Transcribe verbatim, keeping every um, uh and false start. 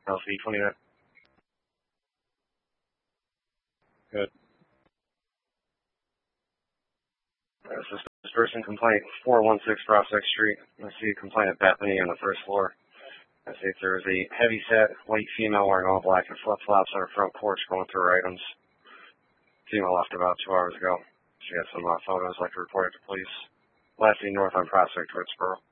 L C twenty-nine. Good. Uh, This is this person complaint four one six Prospect Street. I see a complaint at Bethany on the first floor. I see if there was a heavy set white female wearing all black and flip flops on her front porch going through her items. Female left about two hours ago. She has some uh, photos like to report it to police. Lastly, north on Prospect towards Spurl.